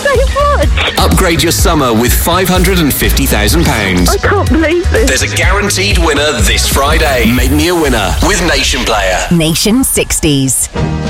so much. Upgrade your summer with £550,000. I can't believe this. There's a guaranteed winner this Friday. Make me a winner with Nation Player. Nation 60s.